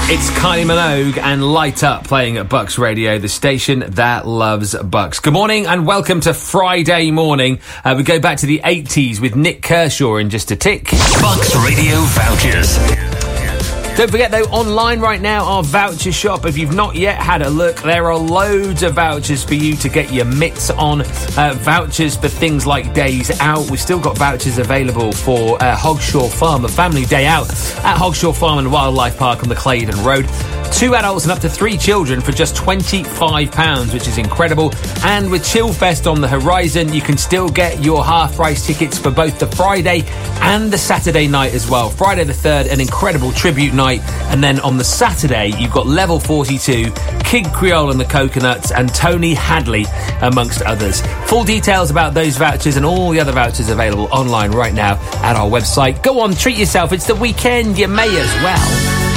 It's Kylie Minogue and Light Up playing at Bucks Radio, the station that loves Bucks. Good morning and welcome to Friday morning. We go back to the 80s with Nick Kershaw in just a tick. Bucks Radio vouchers. Don't forget, though, online right now, our voucher shop. If you've not yet had a look, there are loads of vouchers for you to get your mitts on. Vouchers for things like days out. We've still got vouchers available for Hogshaw Farm, a family day out at Hogshaw Farm and Wildlife Park on the Claydon Road. 2 adults and up to 3 children for just £25, which is incredible. And with Chillfest on the horizon, you can still get your half-price tickets for both the Friday and the Saturday night as well. Friday the 3rd, an incredible tribute night. And then on the Saturday, you've got Level 42, Kid Creole and the Coconuts, and Tony Hadley, amongst others. Full details about those vouchers and all the other vouchers available online right now at our website. Go on, treat yourself. It's the weekend. You may as well.